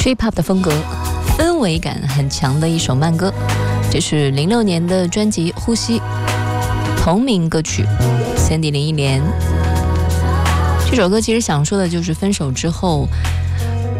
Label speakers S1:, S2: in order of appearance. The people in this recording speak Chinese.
S1: trip hop 的风格，氛围感很强的一首慢歌。这是06年的专辑《呼吸》同名歌曲 ，Sandy 林忆莲。这首歌其实想说的就是分手之后